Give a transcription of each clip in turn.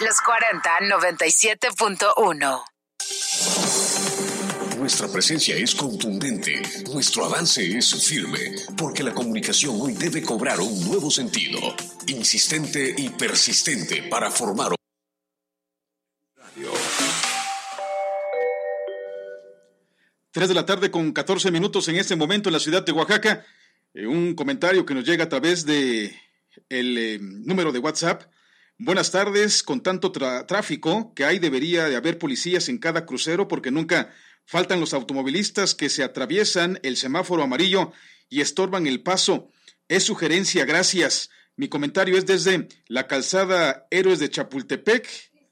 Los 40-97.1. Nuestra presencia es contundente, nuestro avance es firme, porque la comunicación hoy debe cobrar un nuevo sentido, insistente y persistente para formar radio. 3:14 en este momento en la ciudad de Oaxaca. Un comentario que nos llega a través de el número de WhatsApp. Buenas tardes, con tanto tráfico que hay, debería de haber policías en cada crucero porque nunca faltan los automovilistas que se atraviesan el semáforo amarillo y estorban el paso. Es sugerencia, gracias. Mi comentario es desde la calzada Héroes de Chapultepec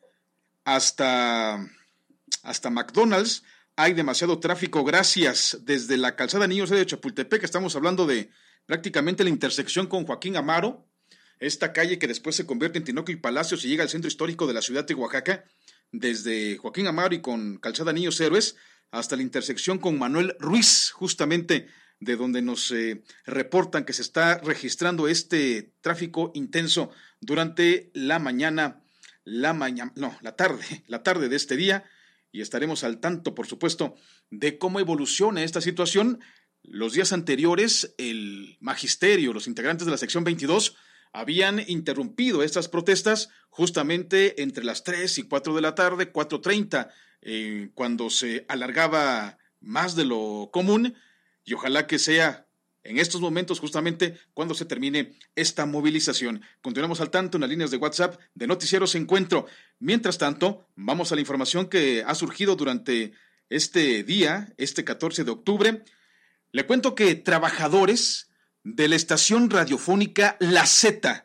hasta McDonald's. Hay demasiado tráfico, gracias. Desde la calzada Niños de Chapultepec, estamos hablando de prácticamente la intersección con Joaquín Amaro, esta calle que después se convierte en Tinoco y Palacios y llega al centro histórico de la ciudad de Oaxaca, desde Joaquín Amaro y con calzada Niños Héroes, hasta la intersección con Manuel Ruiz, justamente de donde nos reportan que se está registrando este tráfico intenso durante la tarde de este día, y estaremos al tanto, por supuesto, de cómo evoluciona esta situación. Los días anteriores, el magisterio, los integrantes de la sección 22, habían interrumpido estas protestas justamente entre las 3 y 4 de la tarde, 4:30, cuando se alargaba más de lo común, y ojalá que sea en estos momentos justamente cuando se termine esta movilización. Continuamos al tanto en las líneas de WhatsApp de Noticieros Encuentro. Mientras tanto, vamos a la información que ha surgido durante este día, este 14 de octubre. Le cuento que trabajadores de la estación radiofónica La Z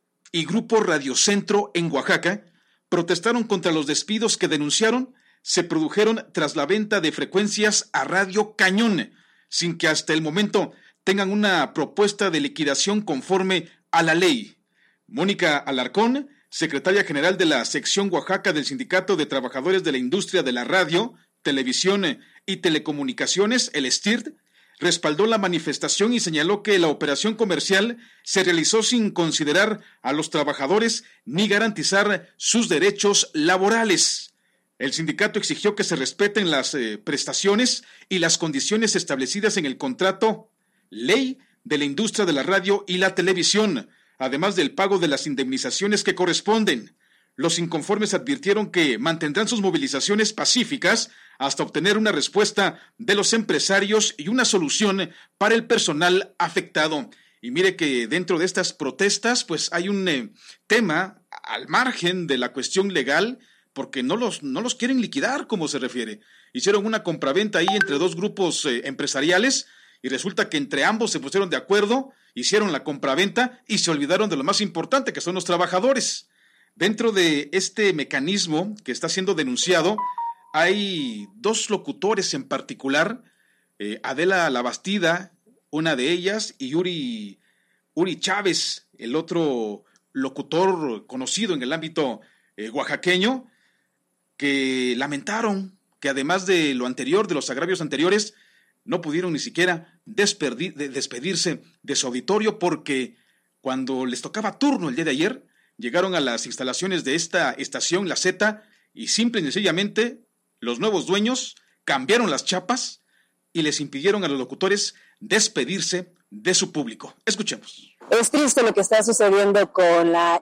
y Grupo Radio Centro en Oaxaca protestaron contra los despidos que denunciaron se produjeron tras la venta de frecuencias a Radio Cañón, sin que hasta el momento tengan una propuesta de liquidación conforme a la ley. Mónica Alarcón, secretaria general de la sección Oaxaca del Sindicato de Trabajadores de la Industria de la Radio, Televisión y Telecomunicaciones, el STIRT, respaldó la manifestación y señaló que la operación comercial se realizó sin considerar a los trabajadores ni garantizar sus derechos laborales. El sindicato exigió que se respeten las prestaciones y las condiciones establecidas en el contrato Ley de la Industria de la Radio y la Televisión, además del pago de las indemnizaciones que corresponden. Los inconformes advirtieron que mantendrán sus movilizaciones pacíficas hasta obtener una respuesta de los empresarios y una solución para el personal afectado. Y mire que dentro de estas protestas pues hay un tema al margen de la cuestión legal, porque no los quieren liquidar como se refiere. Hicieron una compraventa ahí entre dos grupos empresariales y resulta que entre ambos se pusieron de acuerdo, hicieron la compraventa y se olvidaron de lo más importante, que son los trabajadores. Dentro de este mecanismo que está siendo denunciado, hay dos locutores en particular, Adela Labastida, una de ellas, y Uri Chávez, el otro locutor conocido en el ámbito oaxaqueño, que lamentaron que además de lo anterior, de los agravios anteriores, no pudieron ni siquiera despedirse de su auditorio, porque cuando les tocaba turno el día de ayer, llegaron a las instalaciones de esta estación, La Z, y simple y sencillamente los nuevos dueños cambiaron las chapas y les impidieron a los locutores despedirse de su público. Escuchemos. Es triste lo que está sucediendo con la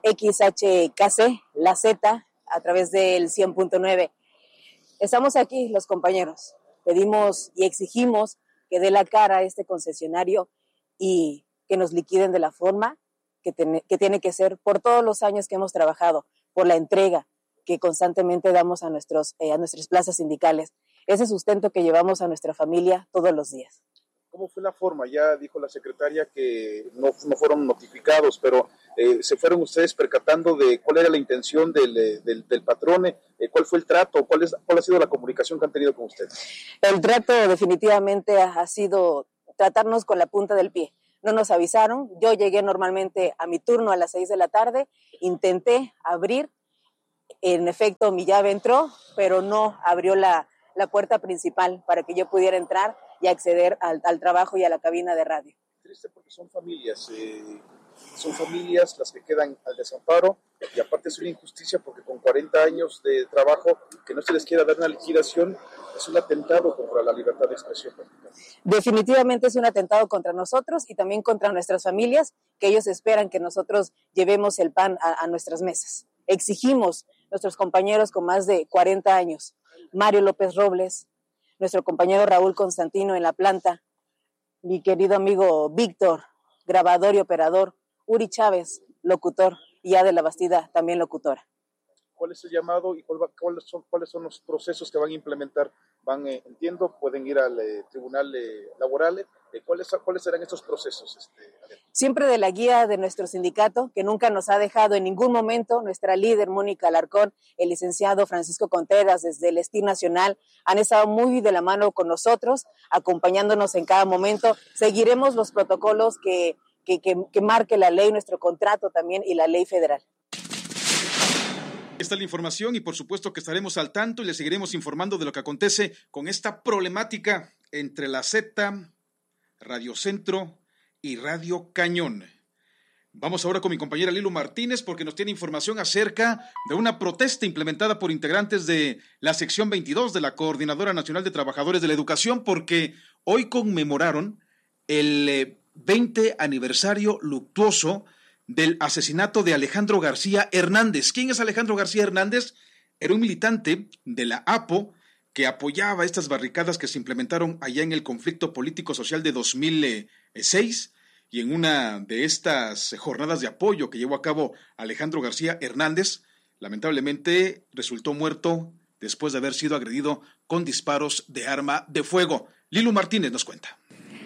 XHKC, La Z, a través del 100.9. Estamos aquí los compañeros, pedimos y exigimos que dé la cara a este concesionario y que nos liquiden de la forma que tiene que ser, por todos los años que hemos trabajado, por la entrega que constantemente damos a nuestras plazas sindicales, ese sustento que llevamos a nuestra familia todos los días. ¿Cómo fue la forma? Ya dijo la secretaria que no fueron notificados, pero ¿se fueron ustedes percatando de cuál era la intención del patrón? ¿Cuál fue el trato? ¿Cuál ha sido la comunicación que han tenido con ustedes? El trato definitivamente ha sido tratarnos con la punta del pie. No nos avisaron. Yo llegué normalmente a mi turno a las 6 de la tarde, intenté abrir, en efecto mi llave entró, pero no abrió la puerta principal para que yo pudiera entrar y acceder al trabajo y a la cabina de radio. Triste porque son familias las que quedan al desamparo, y aparte es una injusticia porque con 40 años de trabajo, que no se les quiera dar una liquidación, es un atentado contra la libertad de expresión. Definitivamente es un atentado contra nosotros y también contra nuestras familias, que ellos esperan que nosotros llevemos el pan a nuestras mesas. Exigimos nuestros compañeros con más de 40 años, Mario López Robles, nuestro compañero Raúl Constantino en la planta, mi querido amigo Víctor, grabador y operador, Uri Chávez, locutor, y Adela Bastida, también locutora. ¿Cuál es el llamado y cuáles son los procesos que van a implementar? Entiendo, pueden ir al tribunal laboral. ¿Cuáles serán estos procesos? Siempre de la guía de nuestro sindicato, que nunca nos ha dejado en ningún momento, nuestra líder Mónica Alarcón, el licenciado Francisco Contreras desde el STIR Nacional, han estado muy de la mano con nosotros, acompañándonos en cada momento. Seguiremos los protocolos que marque la ley, nuestro contrato también y la ley federal. Esta es la información y por supuesto que estaremos al tanto y le seguiremos informando de lo que acontece con esta problemática entre la Z, Radio Centro y Radio Cañón. Vamos ahora con mi compañera Lilu Martínez porque nos tiene información acerca de una protesta implementada por integrantes de la sección 22 de la Coordinadora Nacional de Trabajadores de la Educación, porque hoy conmemoraron el 20 aniversario luctuoso del asesinato de Alejandro García Hernández. ¿Quién es Alejandro García Hernández? Era un militante de la APO que apoyaba estas barricadas que se implementaron allá en el conflicto político-social de 2006, y en una de estas jornadas de apoyo que llevó a cabo Alejandro García Hernández, lamentablemente resultó muerto después de haber sido agredido con disparos de arma de fuego. Lilu Martínez nos cuenta.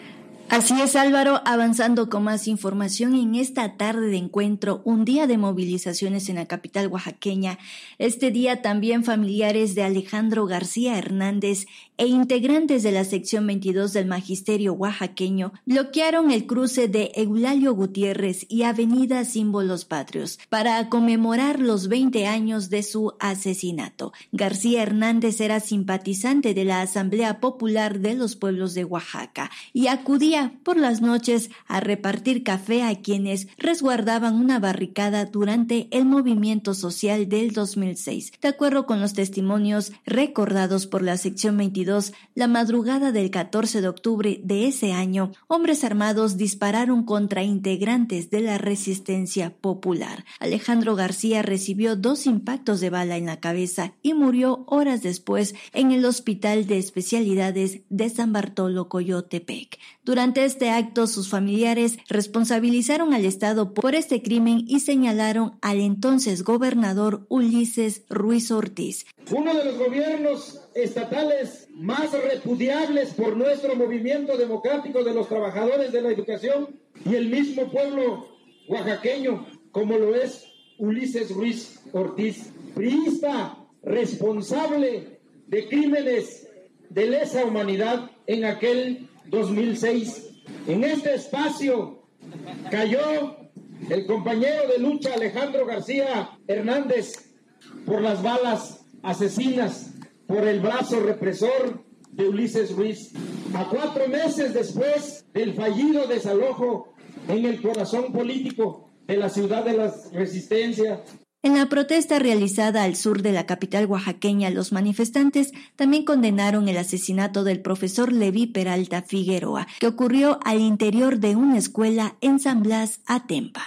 Así es, Álvaro, avanzando con más información en esta tarde de encuentro, un día de movilizaciones en la capital oaxaqueña. Este día también familiares de Alejandro García Hernández e integrantes de la sección 22 del Magisterio oaxaqueño bloquearon el cruce de Eulalio Gutiérrez y Avenida Símbolos Patrios para conmemorar los 20 años de su asesinato. García Hernández era simpatizante de la Asamblea Popular de los Pueblos de Oaxaca y acudía por las noches a repartir café a quienes resguardaban una barricada durante el movimiento social del 2006. De acuerdo con los testimonios recordados por la sección 22, la madrugada del 14 de octubre de ese año, hombres armados dispararon contra integrantes de la resistencia popular. Alejandro García recibió 2 impactos de bala en la cabeza y murió horas después en el Hospital de Especialidades de San Bartolo Coyotepec. Durante este acto, sus familiares responsabilizaron al Estado por este crimen y señalaron al entonces gobernador Ulises Ruiz Ortiz. Uno de los gobiernos estatales más repudiables por nuestro movimiento democrático de los trabajadores de la educación y el mismo pueblo oaxaqueño, como lo es Ulises Ruiz Ortiz, priista responsable de crímenes de lesa humanidad en aquel 2006. En este espacio cayó el compañero de lucha Alejandro García Hernández por las balas asesinas, por el brazo represor de Ulises Ruiz. A 4 meses después del fallido desalojo en el corazón político de la ciudad de la Resistencia. En la protesta realizada al sur de la capital oaxaqueña, los manifestantes también condenaron el asesinato del profesor Leví Peralta Figueroa, que ocurrió al interior de una escuela en San Blas, Atempa.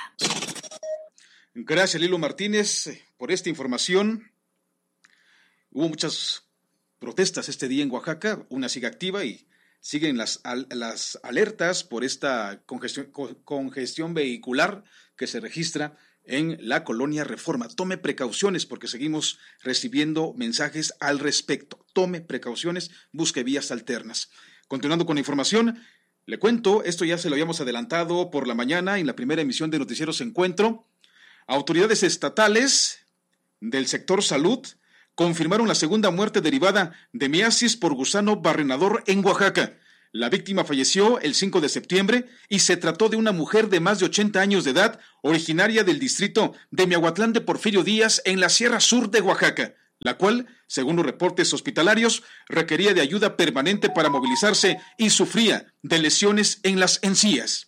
Gracias, Lilo Martínez, por esta información. Hubo muchas protestas este día en Oaxaca, una sigue activa y siguen las alertas por esta congestión vehicular que se registra en la colonia Reforma. Tome precauciones porque seguimos recibiendo mensajes al respecto. Tome precauciones, busque vías alternas. Continuando con la información, le cuento, esto ya se lo habíamos adelantado por la mañana en la primera emisión de Noticieros Encuentro. Autoridades estatales del sector salud confirmaron la segunda muerte derivada de miasis por gusano barrenador en Oaxaca. La víctima falleció el 5 de septiembre y se trató de una mujer de más de 80 años de edad, originaria del distrito de Miahuatlán de Porfirio Díaz en la Sierra Sur de Oaxaca, la cual, según los reportes hospitalarios, requería de ayuda permanente para movilizarse y sufría de lesiones en las encías.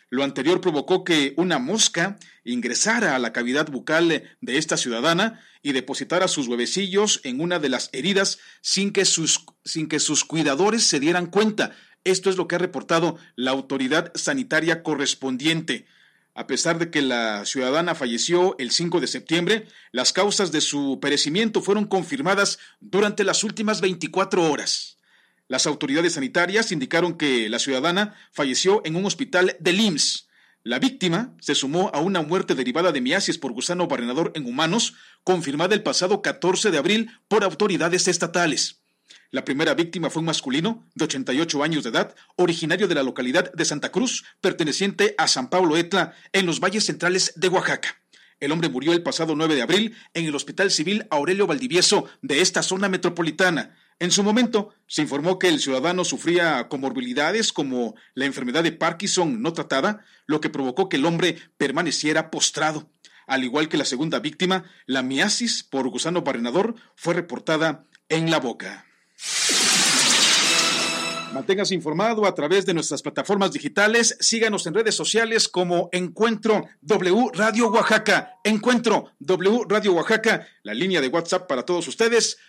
Lo anterior provocó que una mosca ingresara a la cavidad bucal de esta ciudadana y depositara sus huevecillos en una de las heridas sin que sus cuidadores se dieran cuenta. Esto es lo que ha reportado la autoridad sanitaria correspondiente. A pesar de que la ciudadana falleció el 5 de septiembre, las causas de su perecimiento fueron confirmadas durante las últimas 24 horas. Las autoridades sanitarias indicaron que la ciudadana falleció en un hospital del IMSS. La víctima se sumó a una muerte derivada de miasis por gusano barrenador en humanos, confirmada el pasado 14 de abril por autoridades estatales. La primera víctima fue un masculino de 88 años de edad, originario de la localidad de Santa Cruz, perteneciente a San Pablo Etla, en los valles centrales de Oaxaca. El hombre murió el pasado 9 de abril en el Hospital Civil Aurelio Valdivieso de esta zona metropolitana. En su momento, se informó que el ciudadano sufría comorbilidades como la enfermedad de Parkinson no tratada, lo que provocó que el hombre permaneciera postrado. Al igual que la segunda víctima, la miasis por gusano barrenador fue reportada en la boca. Manténgase informado a través de nuestras plataformas digitales. Síganos en redes sociales como Encuentro W Radio Oaxaca. Encuentro W Radio Oaxaca. La línea de WhatsApp para todos ustedes,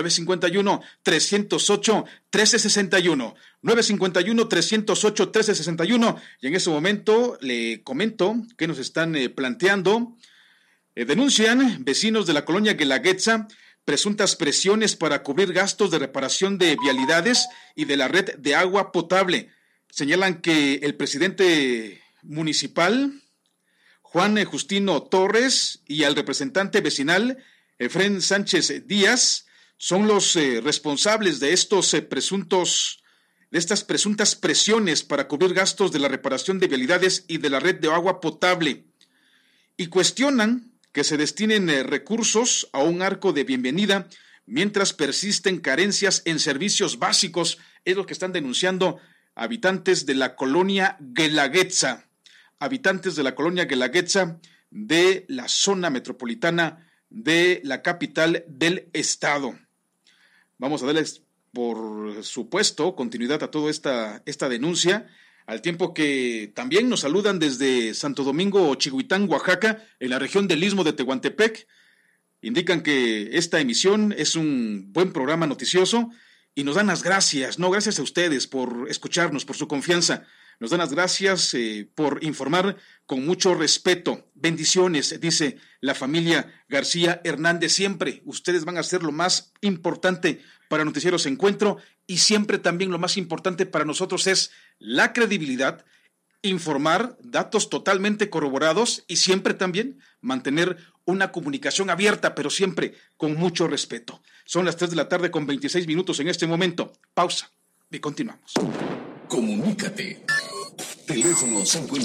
951-308-1361. 951-308-1361. Y en ese momento le comento que nos están planteando. Denuncian vecinos de la colonia Guelaguetza presuntas presiones para cubrir gastos de reparación de vialidades y de la red de agua potable. Señalan que el presidente municipal, Juan Justino Torres, y el representante vecinal, Efrén Sánchez Díaz, son los responsables de estas presuntas presiones para cubrir gastos de la reparación de vialidades y de la red de agua potable. Y cuestionan que se destinen recursos a un arco de bienvenida mientras persisten carencias en servicios básicos. Es lo que están denunciando habitantes de la colonia Guelaguetza. Habitantes de la colonia Guelaguetza de la zona metropolitana de la capital del estado. Vamos a darles, por supuesto, continuidad a toda esta denuncia, al tiempo que también nos saludan desde Santo Domingo, Chihuitán, Oaxaca, en la región del Istmo de Tehuantepec. Indican que esta emisión es un buen programa noticioso y nos dan las gracias, gracias a ustedes por escucharnos, por su confianza. Nos dan las gracias por informar con mucho respeto. Bendiciones, dice la familia García Hernández. Siempre ustedes van a ser lo más importante para Noticieros Encuentro, y siempre también lo más importante para nosotros es la credibilidad, informar datos totalmente corroborados y siempre también mantener una comunicación abierta, pero siempre con mucho respeto. Son las 3:26 p.m. en este momento. Pausa y continuamos. Comunícate. Teléfono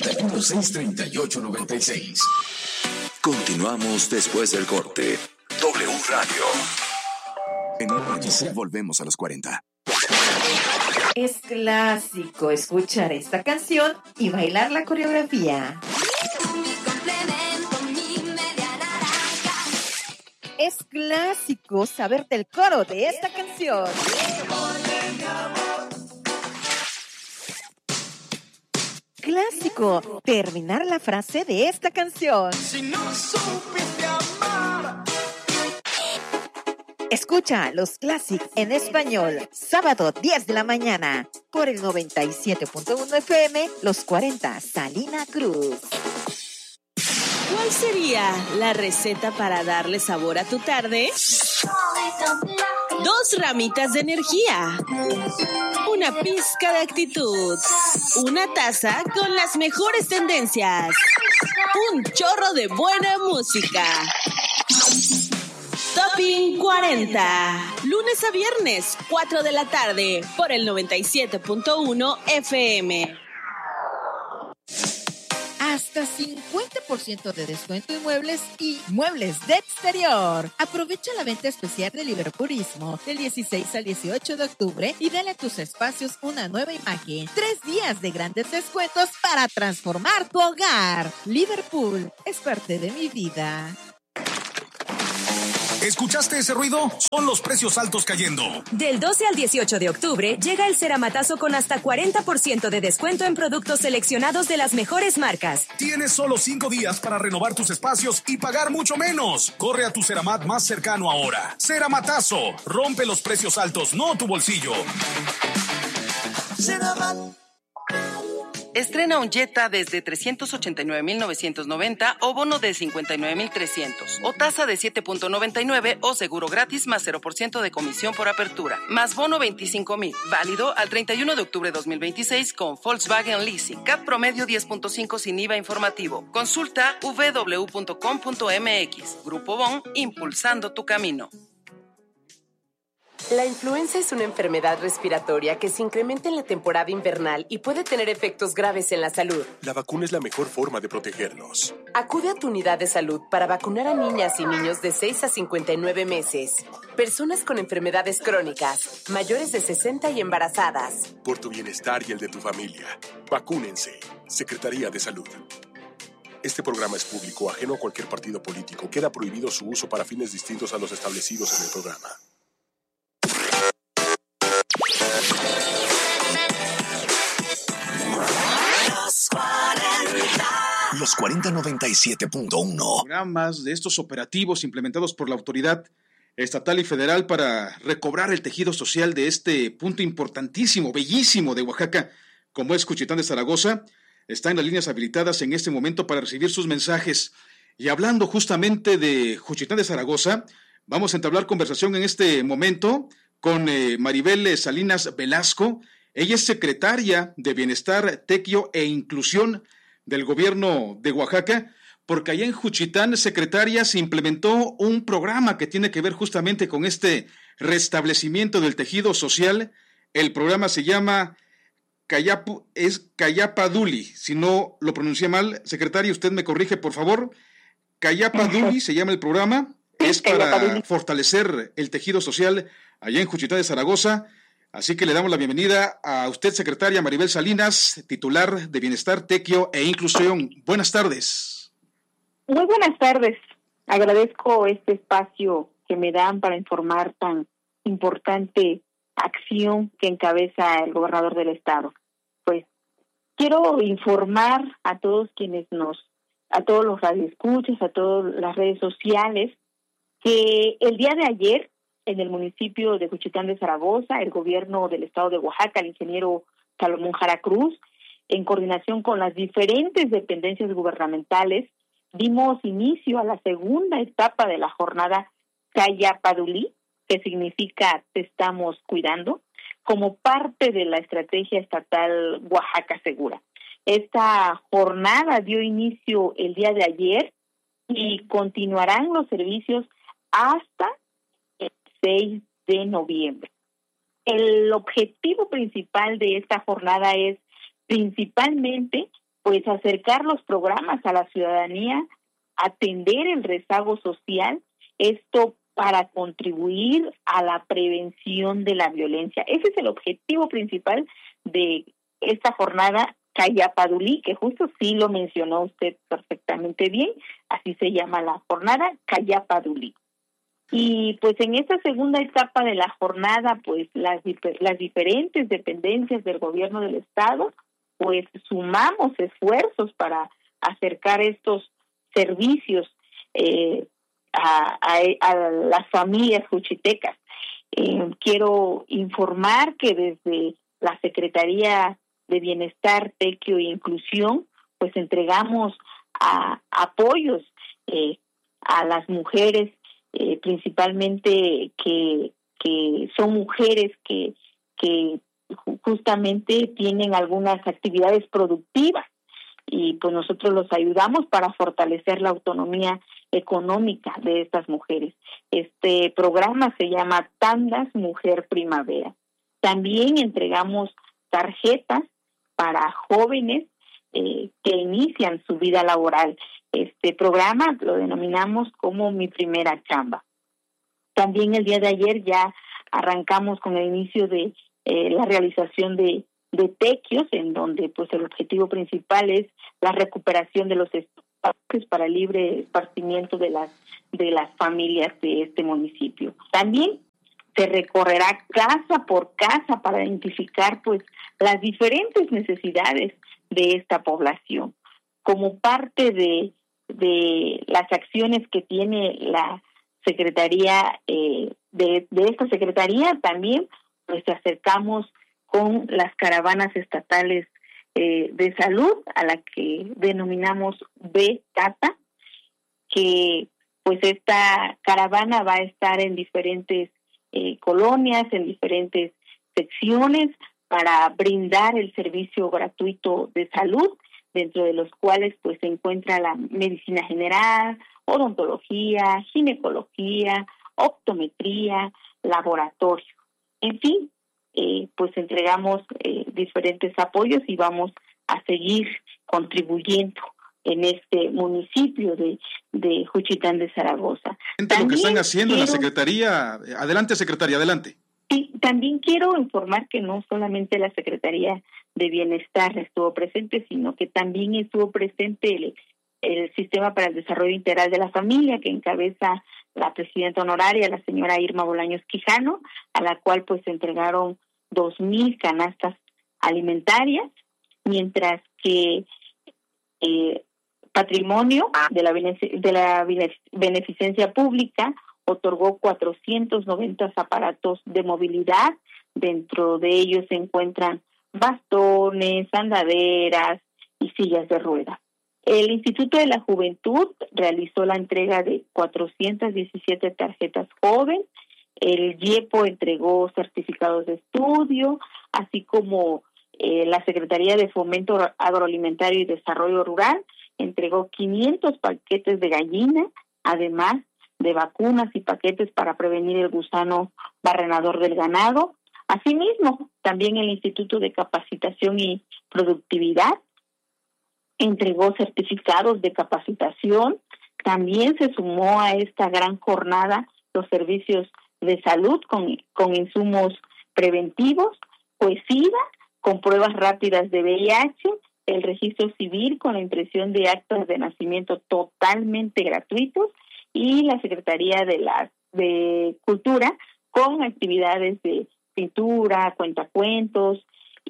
5163896. Continuamos después del corte. W Radio. En un momento volvemos a los 40. Es clásico escuchar esta canción y bailar la coreografía. Es clásico saberte el coro de esta canción. Clásico terminar la frase de esta canción. Si no supiste amar. Escucha los Classic en español, sábado 10 de la mañana, por el 97.1 FM, los 40, Salina Cruz. ¿Cuál sería la receta para darle sabor a tu tarde? 2 ramitas de energía, una pizca de actitud, una taza con las mejores tendencias, un chorro de buena música. Topping 40, lunes a viernes, 4 de la tarde, por el 97.1 FM. Hasta 50% de descuento en muebles y muebles de exterior. Aprovecha la venta especial de Liverpoolismo del 16 al 18 de octubre y dale a tus espacios una nueva imagen. 3 días de grandes descuentos para transformar tu hogar. Liverpool es parte de mi vida. ¿Escuchaste ese ruido? Son los precios altos cayendo. Del 12 al 18 de octubre llega el Ceramatazo con hasta 40% de descuento en productos seleccionados de las mejores marcas. Tienes solo 5 días para renovar tus espacios y pagar mucho menos. Corre a tu Ceramat más cercano ahora. Ceramatazo. Rompe los precios altos, no tu bolsillo. Ceramat. Estrena un Jetta desde 389,990 o bono de 59,300 o tasa de 7.99 o seguro gratis más 0% de comisión por apertura, más bono 25,000, válido al 31 de octubre de 2026 con Volkswagen Leasing. CAT promedio 10.5 sin IVA informativo. Consulta www.com.mx. Grupo Bon, impulsando tu camino. La influenza es una enfermedad respiratoria que se incrementa en la temporada invernal y puede tener efectos graves en la salud. La vacuna es la mejor forma de protegernos. Acude a tu unidad de salud para vacunar a niñas y niños de 6 a 59 meses, personas con enfermedades crónicas, mayores de 60 y embarazadas. Por tu bienestar y el de tu familia, vacúnense. Secretaría de Salud. Este programa es público, ajeno a cualquier partido político. Queda prohibido su uso para fines distintos a los establecidos en el programa. Los 4097.1. Programas de estos operativos implementados por la autoridad estatal y federal para recobrar el tejido social de este punto importantísimo, bellísimo de Oaxaca, como es Juchitán de Zaragoza, está en las líneas habilitadas en este momento para recibir sus mensajes. Y hablando justamente de Juchitán de Zaragoza, vamos a entablar conversación en este momento con Maribel Salinas Velasco. Ella es secretaria de Bienestar, Tequio e Inclusión del gobierno de Oaxaca, porque allá en Juchitán, secretaria, se implementó un programa que tiene que ver justamente con este restablecimiento del tejido social. El programa se llama Cayapaduli, si no lo pronuncié mal. Secretaria, usted me corrige, por favor. Cayapaduli se llama el programa. Es para fortalecer el tejido social allá en Juchitán de Zaragoza. Así que le damos la bienvenida a usted, secretaria Maribel Salinas, titular de Bienestar, Tequio e Inclusión. Buenas tardes. Muy buenas tardes. Agradezco este espacio que me dan para informar tan importante acción que encabeza el gobernador del estado. Pues quiero informar a todos a todos los radioescuchas, a todas las redes sociales, que el día de ayer, en el municipio de Juchitán de Zaragoza, el gobierno del estado de Oaxaca, el ingeniero Salomón Jara Cruz, en coordinación con las diferentes dependencias gubernamentales, dimos inicio a la segunda etapa de la jornada Cayapadulí, que significa Te estamos cuidando, como parte de la estrategia estatal Oaxaca Segura. Esta jornada dio inicio el día de ayer y continuarán los servicios hasta 6 de noviembre. El objetivo principal de esta jornada es principalmente pues acercar los programas a la ciudadanía, atender el rezago social, esto para contribuir a la prevención de la violencia. Ese es el objetivo principal de esta jornada Cayapadulí, que justo sí lo mencionó usted perfectamente bien, así se llama la jornada Cayapadulí. Y pues en esta segunda etapa de la jornada, pues las diferentes dependencias del gobierno del estado, pues sumamos esfuerzos para acercar estos servicios a las familias juchitecas. Quiero informar que desde la Secretaría de Bienestar, Tequio e Inclusión, pues entregamos apoyos a las mujeres, principalmente que son mujeres que justamente tienen algunas actividades productivas, y pues nosotros los ayudamos para fortalecer la autonomía económica de estas mujeres. Este programa se llama Tandas Mujer Primavera. También entregamos tarjetas para jóvenes que inician su vida laboral. Este programa lo denominamos como Mi Primera Chamba. También el día de ayer ya arrancamos con el inicio de la realización de tequios, en donde pues el objetivo principal es la recuperación de los parques para libre esparcimiento de las familias de este municipio. También se recorrerá casa por casa para identificar pues las diferentes necesidades de esta población. Como parte de las acciones que tiene la Secretaría, de esta Secretaría, también pues acercamos con las caravanas estatales de salud, a la que denominamos B-Cata, que pues esta caravana va a estar en diferentes colonias, en diferentes secciones, para brindar el servicio gratuito de salud, dentro de los cuales pues se encuentra la medicina general, odontología, ginecología, optometría, laboratorio. En fin, pues entregamos diferentes apoyos y vamos a seguir contribuyendo en este municipio de Juchitán de Zaragoza. Lo que están haciendo en la Secretaría. Adelante, Secretaria, adelante. Sí, también quiero informar que no solamente la Secretaría de Bienestar estuvo presente, sino que también estuvo presente el Sistema para el Desarrollo Integral de la Familia, que encabeza la presidenta honoraria, la señora Irma Bolaños Quijano, a la cual pues se entregaron 2,000 canastas alimentarias, mientras que Patrimonio de la Beneficencia Pública otorgó 490 aparatos de movilidad. Dentro de ellos se encuentran bastones, andaderas y sillas de rueda. El Instituto de la Juventud realizó la entrega de 417 tarjetas joven. El IEPO entregó certificados de estudio, así como la Secretaría de Fomento Agroalimentario y Desarrollo Rural entregó 500 paquetes de gallina, además de vacunas y paquetes para prevenir el gusano barrenador del ganado. Asimismo, también el Instituto de Capacitación y Productividad entregó certificados de capacitación. También se sumó a esta gran jornada los servicios de salud con insumos preventivos, SIDA, con pruebas rápidas de VIH, el registro civil con la impresión de actas de nacimiento totalmente gratuitos, y la Secretaría de Cultura con actividades de pintura, cuentacuentos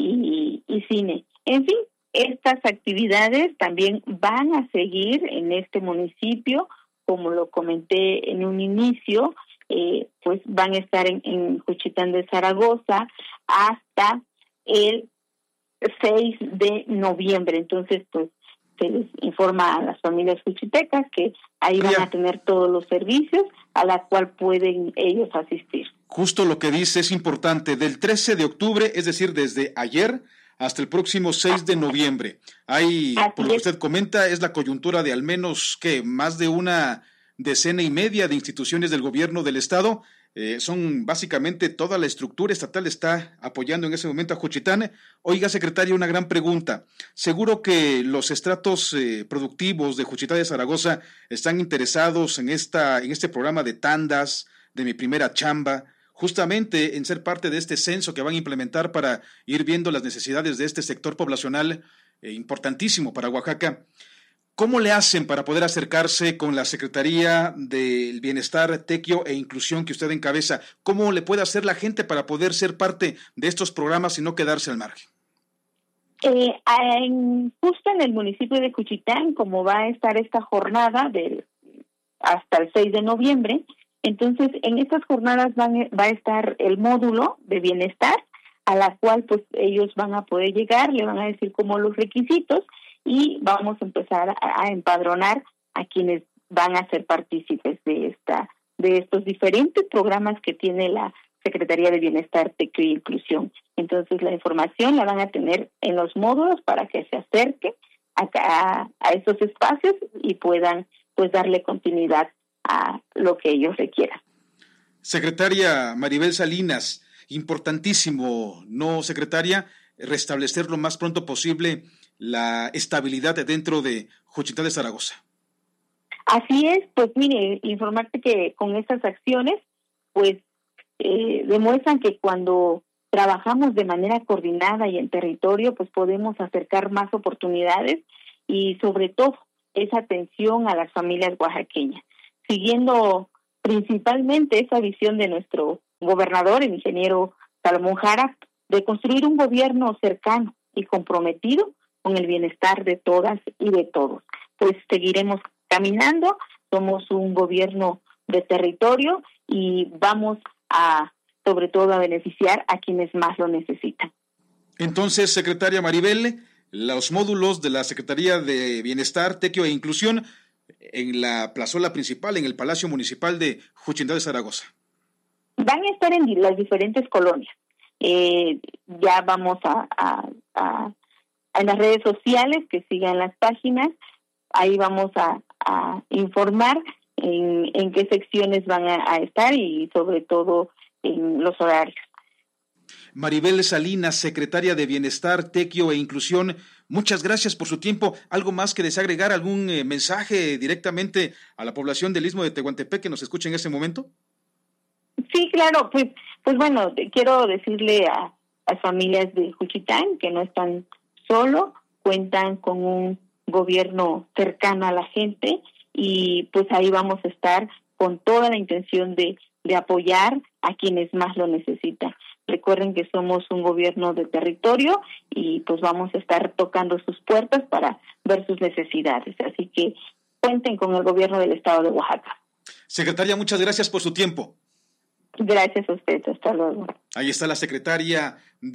y cine. En fin, estas actividades también van a seguir en este municipio, como lo comenté en un inicio, pues van a estar en Juchitán de Zaragoza hasta el 6 de noviembre. Entonces, pues se les informa a las familias juchitecas que ahí van a tener todos los servicios a la cual pueden ellos asistir. Justo lo que dice es importante, del 13 de octubre, es decir, desde ayer hasta el próximo 6 de noviembre. Hay, por lo que usted comenta, es la coyuntura de al menos, más de una decena y media de instituciones del gobierno del Estado. Son básicamente toda la estructura estatal está apoyando en ese momento a Juchitán. Oiga, secretaria, una gran pregunta. Seguro que los estratos productivos de Juchitán de Zaragoza están interesados en este programa de tandas, de Mi Primera Chamba, justamente en ser parte de este censo que van a implementar para ir viendo las necesidades de este sector poblacional importantísimo para Oaxaca. ¿Cómo le hacen para poder acercarse con la Secretaría del Bienestar, Tequio e Inclusión que usted encabeza? ¿Cómo le puede hacer la gente para poder ser parte de estos programas y no quedarse al margen? Justo en el municipio de Juchitán, como va a estar esta jornada hasta el 6 de noviembre, entonces en estas jornadas va a estar el módulo de bienestar, a la cual pues ellos van a poder llegar, le van a decir como los requisitos, y vamos a empezar a empadronar a quienes van a ser partícipes de estos diferentes programas que tiene la Secretaría de Bienestar, Tequio e Inclusión. Entonces la información la van a tener en los módulos para que se acerquen a esos espacios y puedan pues darle continuidad a lo que ellos requieran. Secretaria Maribel Salinas, importantísimo, ¿no, secretaria? Restablecer lo más pronto posible la estabilidad dentro de Juchitán de Zaragoza. Así es, pues mire, informarte que con estas acciones, pues demuestran que cuando trabajamos de manera coordinada y en territorio, pues podemos acercar más oportunidades y sobre todo esa atención a las familias oaxaqueñas, siguiendo principalmente esa visión de nuestro gobernador, el ingeniero Salomón Jara, de construir un gobierno cercano y comprometido con el bienestar de todas y de todos. Pues seguiremos caminando, somos un gobierno de territorio y vamos a, sobre todo, a beneficiar a quienes más lo necesitan. Entonces, secretaria Maribel, los módulos de la Secretaría de Bienestar, Tequio e Inclusión en la plazuela principal, en el Palacio Municipal de Juchitán de Zaragoza. Van a estar en las diferentes colonias. Ya vamos a las redes sociales, que sigan las páginas, ahí vamos a informar en qué secciones van a estar y sobre todo en los horarios. Maribel Salinas, secretaria de Bienestar, Tequio e Inclusión, muchas gracias por su tiempo. ¿Algo más que desea agregar? ¿Algún mensaje directamente a la población del Istmo de Tehuantepec que nos escuche en este momento? Sí, claro, pues bueno, quiero decirle a las familias de Juchitán que no están solos, cuentan con un gobierno cercano a la gente y pues ahí vamos a estar con toda la intención de apoyar a quienes más lo necesitan. Recuerden que somos un gobierno de territorio y pues vamos a estar tocando sus puertas para ver sus necesidades. Así que cuenten con el gobierno del estado de Oaxaca. Secretaria, muchas gracias por su tiempo. Gracias a usted, hasta luego. Ahí está la secretaria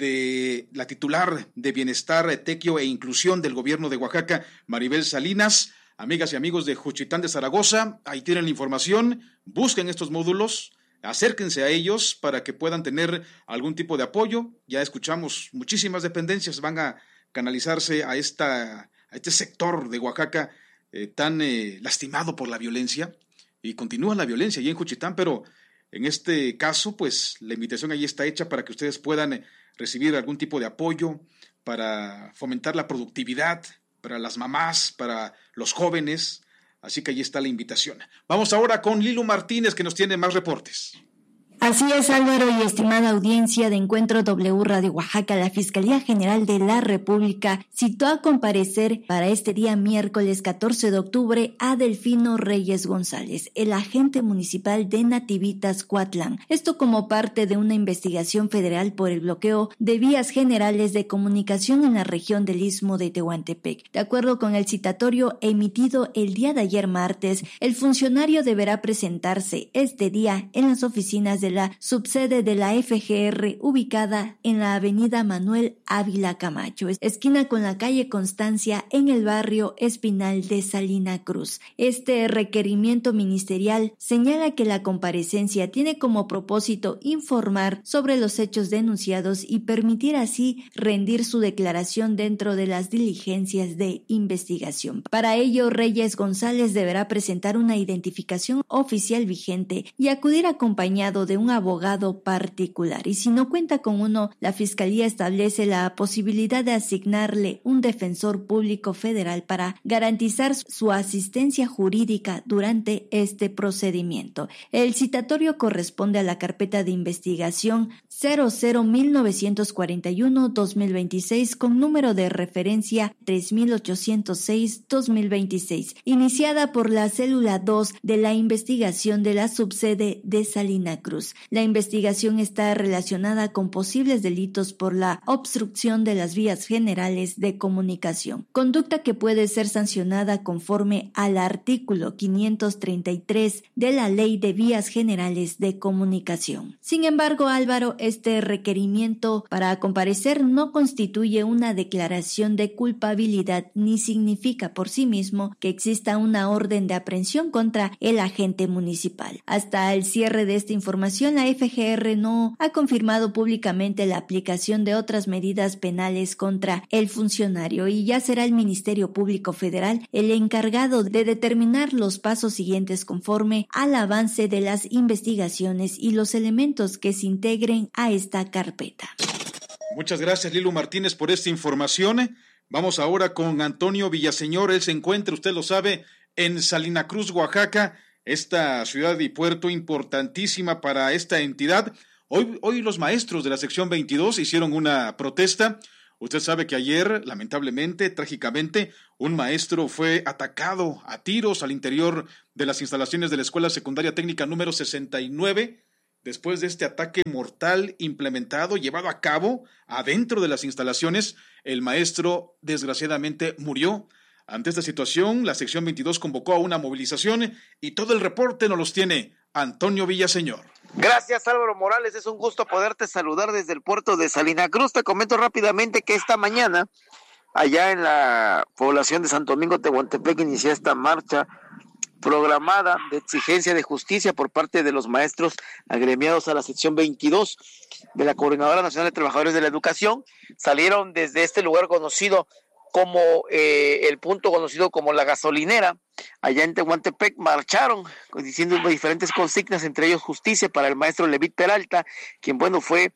de la titular de Bienestar, Tequio e Inclusión del gobierno de Oaxaca, Maribel Salinas. Amigas y amigos de Juchitán de Zaragoza, ahí tienen la información, busquen estos módulos, acérquense a ellos para que puedan tener algún tipo de apoyo. Ya escuchamos, muchísimas dependencias van a canalizarse a este sector de Oaxaca tan lastimado por la violencia, y continúa la violencia allí en Juchitán, pero en este caso, pues la invitación ahí está hecha para que ustedes puedan recibir algún tipo de apoyo para fomentar la productividad para las mamás, para los jóvenes. Así que ahí está la invitación. Vamos ahora con Lilu Martínez, que nos tiene más reportes. Así es, Álvaro, y estimada audiencia de Encuentro W Radio Oaxaca, la Fiscalía General de la República citó a comparecer para este día miércoles 14 de octubre a Delfino Reyes González, el agente municipal de Nativitas, Cuatlán. Esto como parte de una investigación federal por el bloqueo de vías generales de comunicación en la región del Istmo de Tehuantepec. De acuerdo con el citatorio emitido el día de ayer martes, el funcionario deberá presentarse este día en las oficinas de la subsede de la FGR ubicada en la avenida Manuel Ávila Camacho, esquina con la calle Constancia en el barrio Espinal de Salina Cruz. Este requerimiento ministerial señala que la comparecencia tiene como propósito informar sobre los hechos denunciados y permitir así rendir su declaración dentro de las diligencias de investigación. Para ello, Reyes González deberá presentar una identificación oficial vigente y acudir acompañado de un abogado particular, y si no cuenta con uno, la Fiscalía establece la posibilidad de asignarle un defensor público federal para garantizar su asistencia jurídica durante este procedimiento. El citatorio corresponde a la carpeta de investigación 00-1941-2026 con número de referencia 3806-2026, iniciada por la célula 2 de la investigación de la subsede de Salina Cruz. La investigación está relacionada con posibles delitos por la obstrucción de las vías generales de comunicación, conducta que puede ser sancionada conforme al artículo 533 de la Ley de Vías Generales de Comunicación. Sin embargo, Álvaro, este requerimiento para comparecer no constituye una declaración de culpabilidad ni significa por sí mismo que exista una orden de aprehensión contra el agente municipal. Hasta el cierre de esta información, la FGR no ha confirmado públicamente la aplicación de otras medidas penales contra el funcionario, y ya será el Ministerio Público Federal el encargado de determinar los pasos siguientes conforme al avance de las investigaciones y los elementos que se integren a esta carpeta. Muchas gracias, Lilu Martínez, por esta información. Vamos ahora con Antonio Villaseñor. Él se encuentra, usted lo sabe, en Salina Cruz, Oaxaca, esta ciudad y puerto importantísima para esta entidad. Hoy los maestros de la sección 22 hicieron una protesta Usted sabe que ayer, lamentablemente, trágicamente, un maestro fue atacado a tiros al interior de las instalaciones de la Escuela Secundaria Técnica número 69. Después de este ataque mortal implementado, llevado a cabo adentro de las instalaciones, el maestro desgraciadamente murió. Ante esta situación, la sección 22 convocó a una movilización y todo el reporte nos los tiene Antonio Villaseñor. Gracias, Álvaro Morales, es un gusto poderte saludar desde el puerto de Salina Cruz. Te comento rápidamente que esta mañana, allá en la población de Santo Domingo, Tehuantepec, inició esta marcha programada de exigencia de justicia por parte de los maestros agremiados a la sección 22 de la Coordinadora Nacional de Trabajadores de la Educación. Salieron desde este lugar conocido como el punto conocido como la gasolinera, allá en Tehuantepec, marcharon diciendo diferentes consignas, entre ellos justicia para el maestro Levit Peralta, quien fue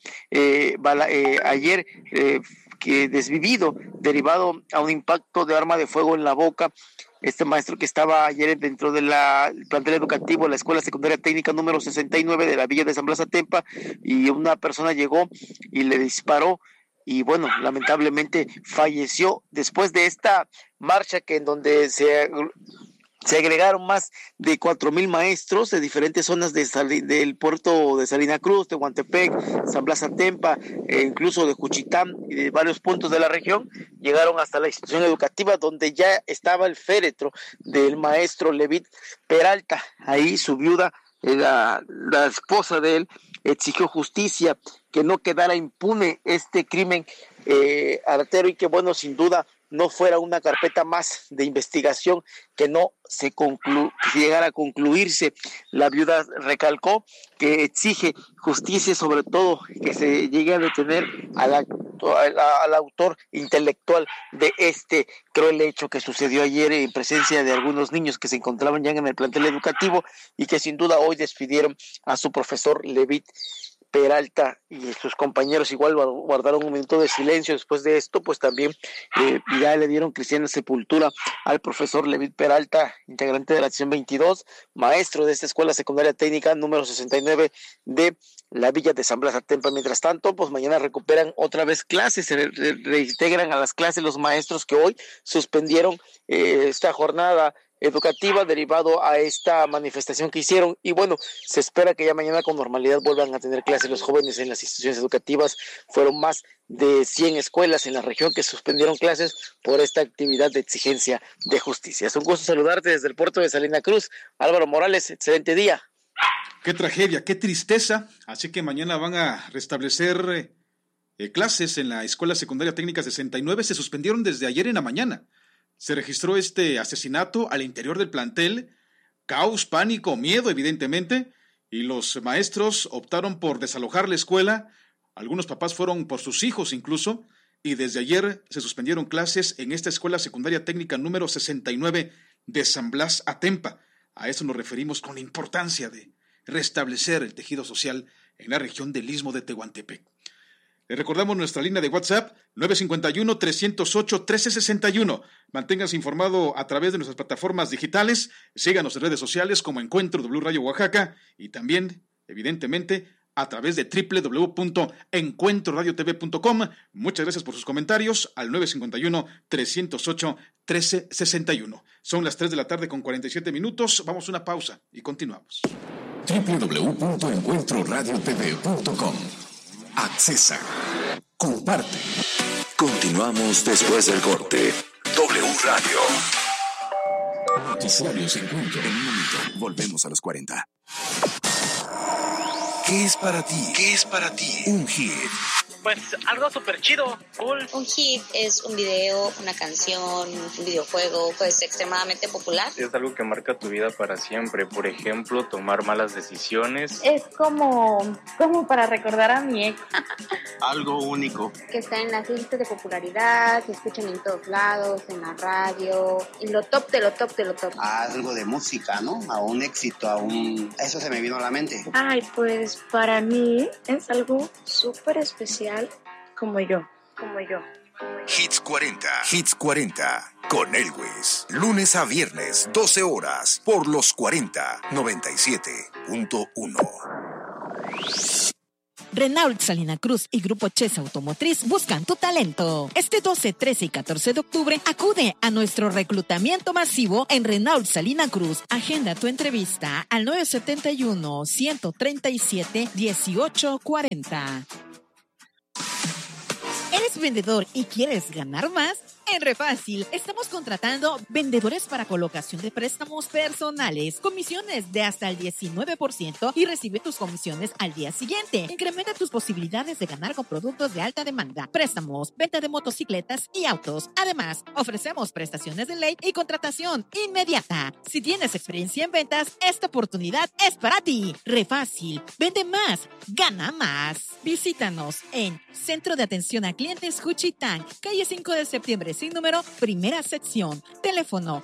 ayer que desvivido, derivado a un impacto de arma de fuego en la boca. Este maestro que estaba ayer dentro del plantel educativo de la Escuela Secundaria Técnica número 69 de la Villa de San Blas Atempa, y una persona llegó y le disparó, y lamentablemente falleció después de esta marcha en donde se agregaron más de 4,000 maestros de diferentes zonas del puerto de Salina Cruz, Tehuantepec, San Blas Atempa, incluso de Juchitán y de varios puntos de la región. Llegaron hasta la institución educativa donde ya estaba el féretro del maestro Levit Peralta. Ahí su viuda, la esposa de él, exigió justicia, que no quedara impune este crimen artero y que sin duda no fuera una carpeta más de investigación que no se llegara a concluirse. La viuda recalcó que exige justicia, sobre todo que se llegue a detener al autor intelectual de este cruel hecho que sucedió ayer en presencia de algunos niños que se encontraban ya en el plantel educativo y que sin duda hoy despidieron a su profesor Levit Peralta, y sus compañeros igual guardaron un minuto de silencio. Después de esto, también ya le dieron cristiana sepultura al profesor Levit Peralta, integrante de la sección 22, maestro de esta Escuela Secundaria Técnica número 69 de la Villa de San Blas Atempa. Mientras tanto, mañana recuperan otra vez clases, se reintegran a las clases los maestros que hoy suspendieron esta jornada educativa derivado a esta manifestación que hicieron, y se espera que ya mañana con normalidad vuelvan a tener clases los jóvenes en las instituciones educativas. Fueron más de 100 escuelas en la región que suspendieron clases por esta actividad de exigencia de justicia. Es un gusto saludarte desde el puerto de Salina Cruz. Álvaro Morales, excelente día. Qué tragedia, qué tristeza. Así que mañana van a restablecer clases en la Escuela Secundaria Técnica 69. Se suspendieron desde ayer en la mañana. Se registró este asesinato al interior del plantel, caos, pánico, miedo evidentemente, y los maestros optaron por desalojar la escuela. Algunos papás fueron por sus hijos incluso, y desde ayer se suspendieron clases en esta Escuela Secundaria Técnica número 69 de San Blas Atempa. A eso nos referimos con la importancia de restablecer el tejido social en la región del Istmo de Tehuantepec. Le recordamos nuestra línea de WhatsApp 951-308-1361. Manténgase informado a través de nuestras plataformas digitales. Síganos en redes sociales como Encuentro W Radio Oaxaca y también, evidentemente, a través de www.encuentroradiotv.com. Muchas gracias por sus comentarios al 951-308-1361. Son las 3 de la tarde con 47 minutos. Vamos a una pausa y continuamos. www.encuentroradiotv.com. Accesa. Comparte. Continuamos después del corte. W Radio. Noticiarios Encuentro. En un momento, volvemos a los 40. ¿Qué es para ti? ¿Qué es para ti un hit? Pues algo súper chido, cool. Un hit es un video, una canción, un videojuego, pues extremadamente popular. Es algo que marca tu vida para siempre. Por ejemplo, tomar malas decisiones. Es como para recordar a mi ex. Algo único. Que está en las listas de popularidad, se escuchan en todos lados, en la radio, y lo top de lo top de lo top. Algo de música, ¿no? A un éxito, Eso se me vino a la mente. Ay, pues para mí es algo súper especial. Como yo. Hits 40. Hits 40. Con Elwes. Lunes a viernes, 12 horas. Por los 40. 97.1. Renault Salina Cruz y Grupo Chesa Automotriz buscan tu talento. Este 12, 13 y 14 de octubre acude a nuestro reclutamiento masivo en Renault Salina Cruz. Agenda tu entrevista al 971-137-1840. ¿Eres vendedor y quieres ganar más? En Refácil estamos contratando vendedores para colocación de préstamos personales, comisiones de hasta el 19% y recibe tus comisiones al día siguiente. Incrementa tus posibilidades de ganar con productos de alta demanda, préstamos, venta de motocicletas y autos. Además, ofrecemos prestaciones de ley y contratación inmediata. Si tienes experiencia en ventas, esta oportunidad es para ti. Refácil, vende más, gana más. Visítanos en Centro de Atención a Clientes Juchitán, calle 5 de septiembre, sin número, primera sección. Teléfono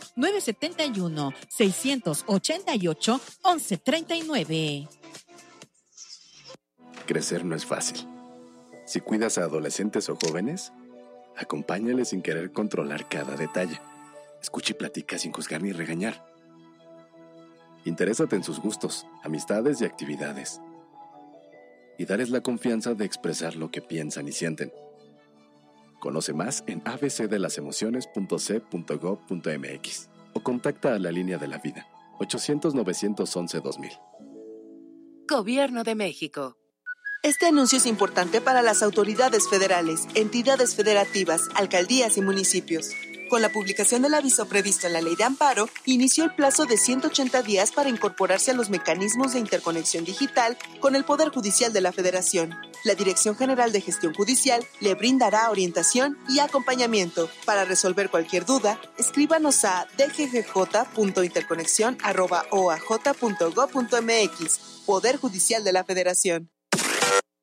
971-688-1139. Crecer no es fácil. Si cuidas a adolescentes o jóvenes, acompáñales sin querer controlar cada detalle. Escucha y platica sin juzgar ni regañar. Interésate en sus gustos, amistades y actividades. Y darles la confianza de expresar lo que piensan y sienten. Conoce más en abcdelasemociones.c.gov.mx o contacta a la Línea de la Vida, 800-911-2000. Gobierno de México. Este anuncio es importante para las autoridades federales, entidades federativas, alcaldías y municipios. Con la publicación del aviso previsto en la Ley de Amparo, inició el plazo de 180 días para incorporarse a los mecanismos de interconexión digital con el Poder Judicial de la Federación. La Dirección General de Gestión Judicial le brindará orientación y acompañamiento. Para resolver cualquier duda, escríbanos a dggj.interconexion@oaj.gov.mx. Poder Judicial de la Federación.